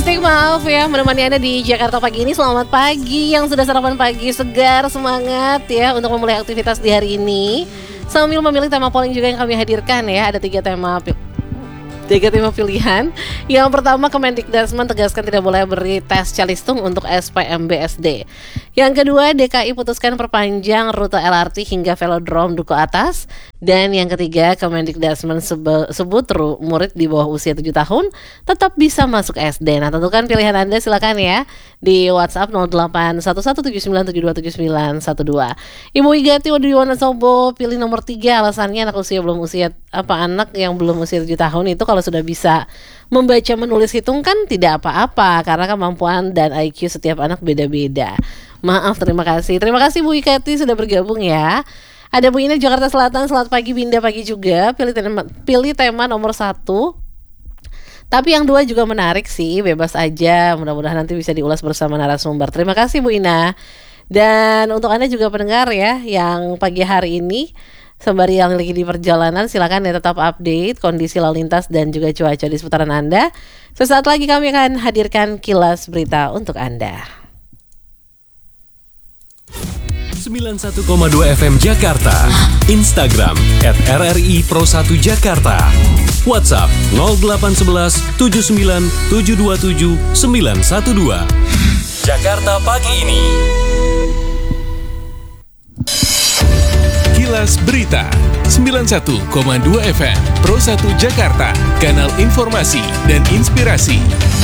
Maaf ya menemani Anda di Jakarta pagi ini. Selamat pagi yang sudah sarapan pagi segar, semangat ya untuk memulai aktivitas di hari ini. Sambil memilih tema polling juga yang kami hadirkan ya. Ada tiga tema pilihan. Yang pertama, Kemendikbudrismen tegaskan tidak boleh beri tes calistung untuk SPMBSD. Yang kedua, DKI putuskan perpanjang rute LRT hingga Velodrome Duku Atas. Dan yang ketiga, Kemendikbudrismen sebut murid di bawah usia 7 tahun tetap bisa masuk SD. Nah, tentukan pilihan Anda, silakan ya di WhatsApp 081179727912. Ibu Igati Wadiwana Sobo pilih nomor 3, alasannya anak yang belum usia 7 tahun itu kalau sudah bisa membaca menulis hitung kan tidak apa-apa, karena kemampuan dan IQ setiap anak beda-beda. Maaf, terima kasih Bu Igati sudah bergabung ya. Ada Bu Ina Jakarta Selatan, selamat pagi Binda, pagi juga. Pilih tema nomor 1. Tapi yang 2 juga menarik sih, bebas aja. Mudah-mudahan nanti bisa diulas bersama narasumber. Terima kasih Bu Ina. Dan untuk Anda juga pendengar ya, yang pagi hari ini sembari yang lagi di perjalanan, silakan ya tetap update kondisi lalu lintas dan juga cuaca di seputaran Anda. Sesaat lagi kami akan hadirkan kilas berita untuk Anda. 91,2 FM Jakarta, Instagram @RRI Pro1 Jakarta, WhatsApp 0811 79 727 912. Jakarta pagi ini. Kilas Berita 91,2 FM Pro1 Jakarta, kanal informasi dan inspirasi.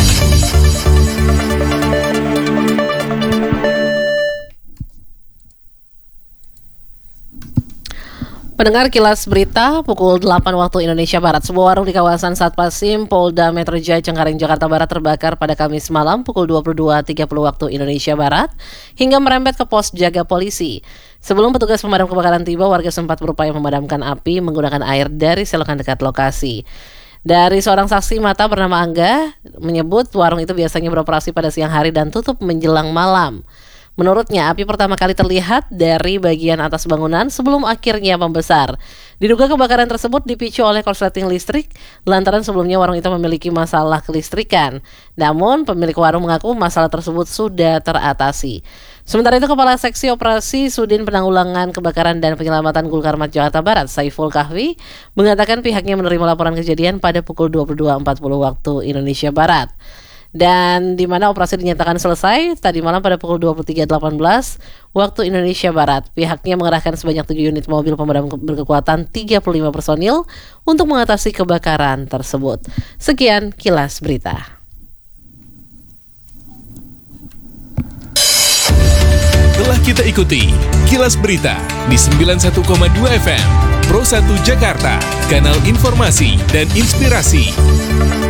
Pendengar Kilas Berita, pukul 8 waktu Indonesia Barat, sebuah warung di kawasan Satpasim, Polda Metro Jaya, Cengkareng, Jakarta Barat terbakar pada Kamis malam pukul 22.30 waktu Indonesia Barat hingga merembet ke pos jaga polisi. Sebelum petugas pemadam kebakaran tiba, warga sempat berupaya memadamkan api menggunakan air dari selokan dekat lokasi. Dari seorang saksi mata bernama Angga menyebut warung itu biasanya beroperasi pada siang hari dan tutup menjelang malam. Menurutnya, api pertama kali terlihat dari bagian atas bangunan sebelum akhirnya membesar. Diduga kebakaran tersebut dipicu oleh korsleting listrik, lantaran sebelumnya warung itu memiliki masalah kelistrikan. Namun, pemilik warung mengaku masalah tersebut sudah teratasi. Sementara itu, Kepala Seksi Operasi Sudin Penanggulangan Kebakaran dan Penyelamatan Gulkarmat Jakarta Barat, Saiful Kahvi, mengatakan pihaknya menerima laporan kejadian pada pukul 22.40 waktu Indonesia Barat. Dan di mana operasi dinyatakan selesai tadi malam pada pukul 23.18 waktu Indonesia Barat. Pihaknya mengerahkan sebanyak 7 unit mobil pemadam berkekuatan 35 personil untuk mengatasi kebakaran tersebut. Sekian kilas berita. Telah kita ikuti kilas berita di 91,2 FM Pro1 Jakarta, kanal informasi dan inspirasi.